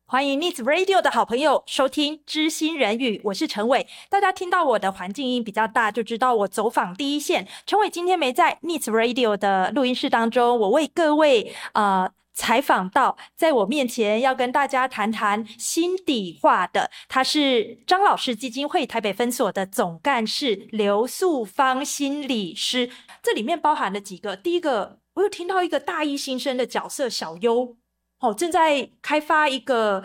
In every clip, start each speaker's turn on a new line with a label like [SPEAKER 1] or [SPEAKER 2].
[SPEAKER 1] 欢迎 Needs Radio 的好朋友收听知心人语，我是陈伟。大家听到我的环境音比较大，就知道我走访第一线。陈伟今天没在 Needs Radio 的录音室当中，我为各位采访到在我面前要跟大家谈谈心底话的，他是张老师基金会台北分所的总干事刘素芳心理师。这里面包含了几个，第一个我有听到一个大一新生的角色小优，正在开发一个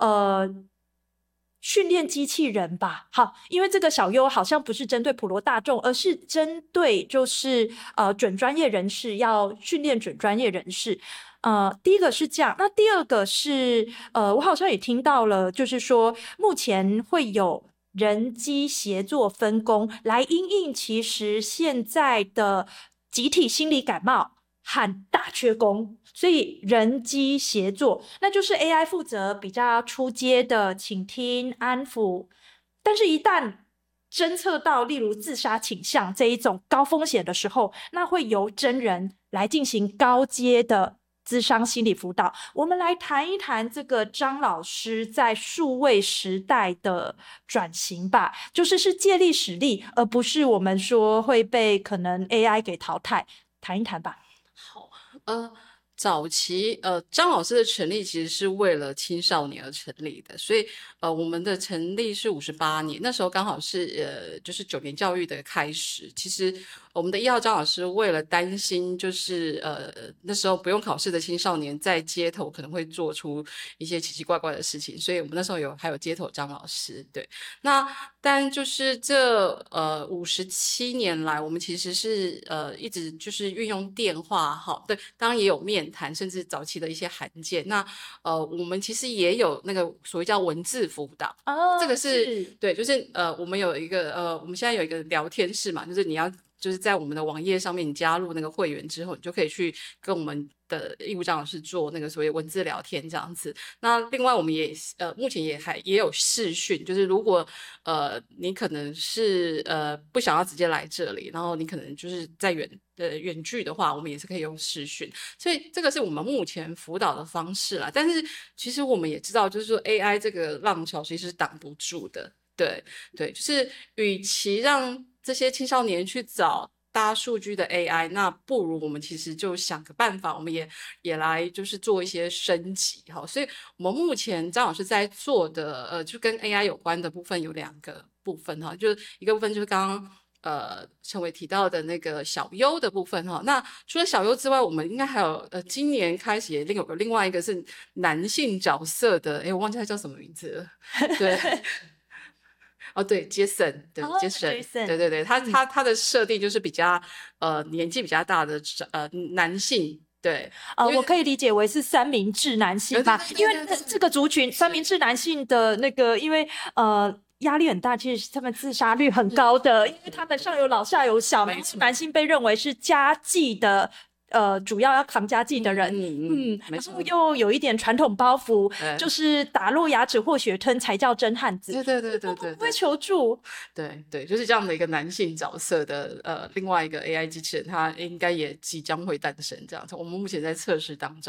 [SPEAKER 1] 训练机器人吧。好，因为这个小优好像不是针对普罗大众，而是针对就是准专业人士，要训练准专业人士。第一个是这样，那第二个是我好像也听到了，就是说目前会有人机协作分工来因应其实现在的集体心理感冒和大缺工，所以人机协作，那就是 AI 负责比较出阶的倾听、安抚，但是一旦侦测到例如自杀倾向这一种高风险的时候，那会由真人来进行高阶的諮商心理辅导。我们来谈一谈这个张老师在数位时代的转型吧，就是借力使力，而不是我们说会被可能 AI 给淘汰，谈一谈吧。
[SPEAKER 2] 好，早期张老师的成立其实是为了青少年而成立的，所以我们的成立是58年，那时候刚好是就是9年教育的开始。其实我们的1号张老师为了担心就是那时候不用考试的青少年在街头可能会做出一些奇奇怪怪的事情，所以我们那时候还有街头张老师。对，那但就是这57年来，我们其实是一直就是运用电话，好，对，当然也有面谈，甚至早期的一些函件。那我们其实也有那个所谓叫文字辅导，这个是对，就是我们有一个我们现在有一个聊天室嘛，就是你要就是在我们的网页上面，你加入那个会员之后，你就可以去跟我们的义务张老师做那个所谓文字聊天这样子。那另外我们也目前也有视讯，就是如果你可能是不想要直接来这里，然后你可能就是在远距的话，我们也是可以用视讯。所以这个是我们目前辅导的方式啦。但是其实我们也知道，就是说 AI 这个浪潮其实是挡不住的。对对，就是与其让这些青少年去找大数据的 AI， 那不如我们其实就想个办法，我们也来就是做一些升级。好，所以我们目前张老师在做的就跟 AI 有关的部分有2个部分哈，就是一个部分就是刚刚陈伟提到的那个小优的部分哈。那除了小优之外，我们应该还有今年开始也有另外一个是男性角色的，我忘记他叫什么名字了，对。哦，对，Jason，对，Jason，对对对，他的设定就是比较年纪比较大的男性，对，
[SPEAKER 1] 我可以理解为是三明治男性吧，因为这个族群三明治男性的那个，因为压力很大，其实他们自杀率很高的，因为他们上有老下有小，男性被认为是家计的。主要扛家计的人，然后又有一点传统包袱，就是打落牙齿或血吞才叫真汉子。
[SPEAKER 2] 对，
[SPEAKER 1] 不会求助。
[SPEAKER 2] 对，就是这样的一个男性角色的另外一个 AI 机器人，它应该也即将会诞生这样子。我们目前在测试当中。